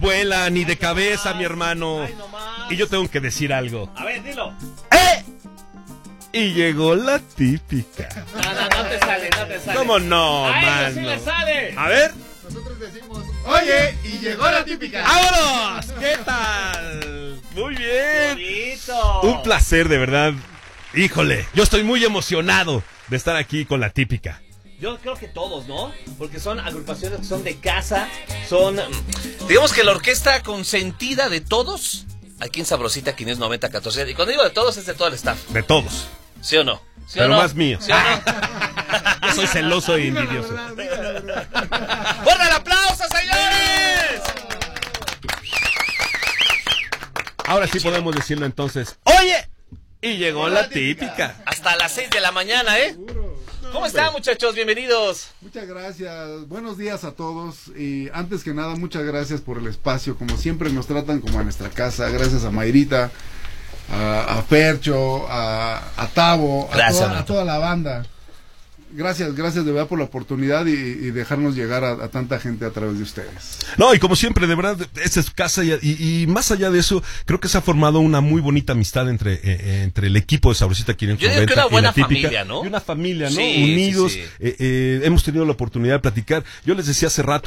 vuela ni de cabeza, mi hermano. Ay, no más. Y yo tengo que decir algo. A ver, dilo. Y llegó la típica. No te sale. ¿Cómo no, A mano? eso sí le sale. A ver. Nosotros decimos, oye, y llegó la típica. ¡Vámonos! ¿Qué tal? Muy bien. Bonito. Un placer, de verdad. Híjole, yo estoy muy emocionado de estar aquí con la típica. Yo creo que todos, ¿no? Porque son agrupaciones que son de casa, son... Digamos que la orquesta consentida de todos, aquí en Sabrosita 590-14. Y cuando digo de todos, es de todo el staff. De todos. ¿Sí o no? ¿Sí Pero o no? más mío. ¿Sí o no? Yo soy celoso e envidioso. ¡Fuerte el aplauso, señores! Ahora sí podemos decirlo entonces. ¡Oye! Y llegó la típica. Hasta las 6 de la mañana, ¿eh? ¿Cómo están, muchachos? Bienvenidos. Muchas gracias, buenos días a todos y antes que nada muchas gracias por el espacio, como siempre nos tratan como a nuestra casa, gracias a Mayrita, a Fercho, a Tavo, a toda la banda. Gracias de verdad por la oportunidad y dejarnos llegar a tanta gente a través de ustedes. No, y como siempre, de verdad, esta es casa y más allá de eso, creo que se ha formado una muy bonita amistad entre el equipo de Sabrosita 590. Yo digo que una buena y la típica, familia, ¿no? Y una familia, ¿no? Sí, Unidos, sí. Hemos tenido la oportunidad de platicar. Yo les decía hace rato,